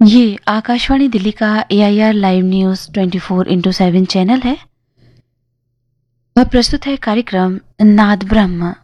ये आकाशवाणी दिल्ली का AIR live news 24/7 channel है और प्रस्तुत है कार्यक्रम नाद ब्रह्म।